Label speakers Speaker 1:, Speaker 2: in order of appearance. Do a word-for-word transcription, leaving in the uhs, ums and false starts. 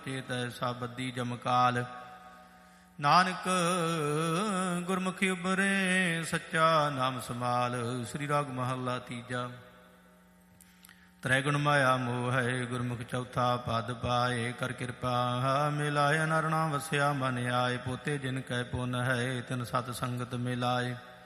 Speaker 1: ਚੇਤ ਐਸਾ ਬੱਦੀ ਜਮਕਾਲ। ਨਾਨਕ ਗੁਰਮੁਖੀ ਉਬਰੇ ਸੱਚਾ ਨਾਮ ਸਮਾਲ। ਸ੍ਰੀ ਰਾਗ ਮਹੱਲਾ ਤੀਜਾ। ਤ੍ਰੈ ਗੁਣ ਮਾਇਆ ਮੋਹ ਹੈ ਗੁਰਮੁਖ ਚੌਥਾ ਪਦ ਪਾਏ। ਕਰ ਕਿਰਪਾ ਮਿਲਾਏ ਨਰ ਨਾਮ ਵਸਿਆ ਮਨ ਆਏ। ਪੋਤੇ ਜਿਨ ਕੈ ਪੁੰਨ ਹੈ ਤਿਨ ਸਤ ਸੰਗਤ ਮਿਲਾਏ।